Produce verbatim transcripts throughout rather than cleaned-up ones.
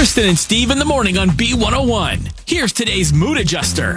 Kristen and Steve in the morning on B one oh one. Here's today's mood adjuster.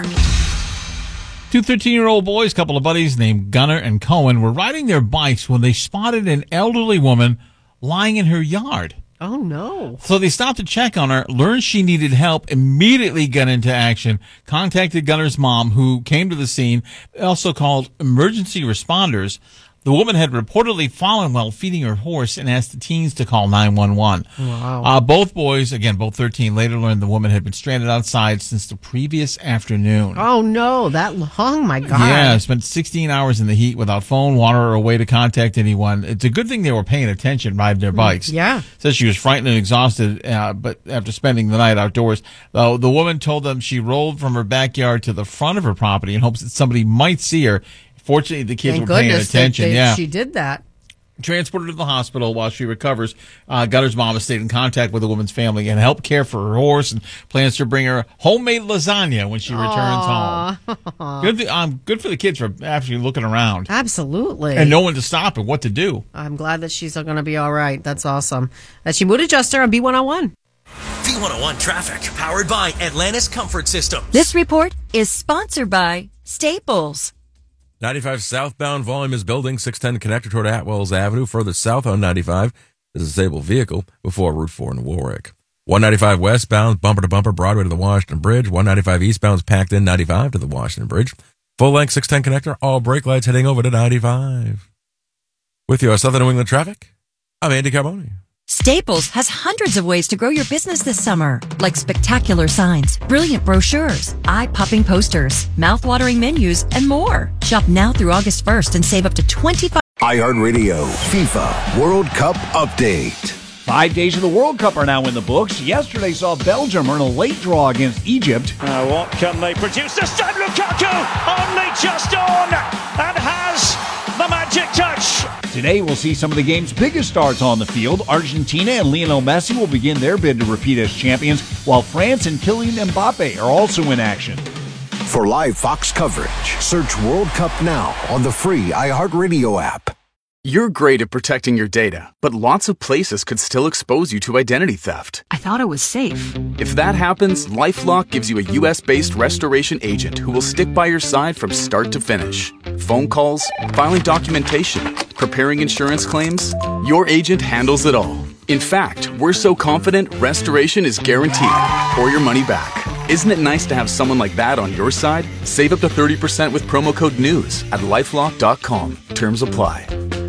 Two thirteen-year-old boys, a couple of buddies named Gunnar and Cohen, were riding their bikes when they spotted an elderly woman lying in her yard. Oh, no. So they stopped to check on her, learned she needed help, immediately got into action, contacted Gunnar's mom, who came to the scene, also called emergency responders. The woman had reportedly fallen while feeding her horse and asked the teens to call nine one one. Wow. Uh, both boys, again, both thirteen, later learned the woman had been stranded outside since the previous afternoon. Oh, no. That long? My God. Yeah, spent sixteen hours in the heat without phone, water, or a way to contact anyone. It's a good thing they were paying attention, riding their bikes. Yeah. Says she was frightened and exhausted, uh, but after spending the night outdoors, uh, the woman told them she rolled from her backyard to the front of her property in hopes that somebody might see her. Fortunately, the kids Thank were paying goodness attention. That, that yeah, she did that. Transported to the hospital while she recovers. Uh, Gunner's mom has stayed in contact with the woman's family and helped care for her horse and plans to bring her homemade lasagna when she returns Aww. home. Good, th- um, good for the kids for actually looking around. Absolutely. And knowing to stop and what to do. I'm glad that she's going to be all right. That's awesome. That's your mood adjuster on B one oh one. B one oh one traffic, powered by Atlantis Comfort Systems. This report is sponsored by Staples. ninety-five southbound volume is building. six ten connector toward Atwells Avenue. Further south on ninety-five is a disabled vehicle before Route four in Warwick. one ninety-five westbound, bumper to bumper, Broadway to the Washington Bridge. one ninety-five eastbound is packed in ninety-five to the Washington Bridge. Full length six ten connector, all brake lights heading over to ninety-five. With your Southern New England traffic, I'm Andy Carboni. Staples has hundreds of ways to grow your business this summer, like spectacular signs, brilliant brochures, eye-popping posters, mouth-watering menus, and more. Shop now through August first and save up to twenty-five percent. iHeartRadio FIFA World Cup Update. Five days of the World Cup are now in the books. Yesterday saw Belgium earn a late draw against Egypt. Now what can they produce? This time Lukaku only just on and has the magic touch. Today we'll see some of the game's biggest stars on the field. Argentina and Lionel Messi will begin their bid to repeat as champions, while France and Kylian Mbappe are also in action. For live Fox coverage, search World Cup now on the free iHeartRadio app. You're great at protecting your data, but lots of places could still expose you to identity theft. I thought it was safe. If that happens, LifeLock gives you a U S-based restoration agent who will stick by your side from start to finish. Phone calls, filing documentation, preparing insurance claims, your agent handles it all. In fact, we're so confident restoration is guaranteed or your money back. Isn't it nice to have someone like that on your side? Save up to thirty percent with promo code NEWS at lifelock dot com. Terms apply.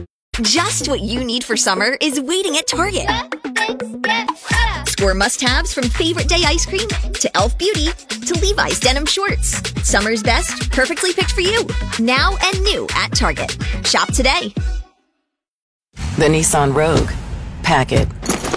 Just what you need for summer is waiting at Target. Score must-haves from Favorite Day ice cream to e l f Beauty to Levi's denim shorts. Summer's best, perfectly picked for you. Now and new at Target. Shop today. The Nissan Rogue. Pack it.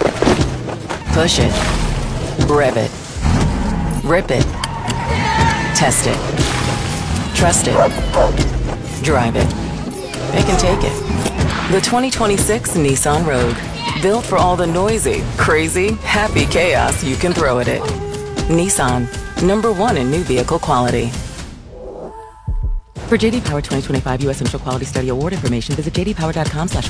Push it. Rev it. Rip it. Test it. Trust it. Drive it. It can take it. The twenty twenty-six Nissan Rogue. Built for all the noisy, crazy, happy chaos you can throw at it. Nissan. Number one in new vehicle quality. For J D Power twenty twenty-five U S Central Quality Study Award information, visit j d power dot com slash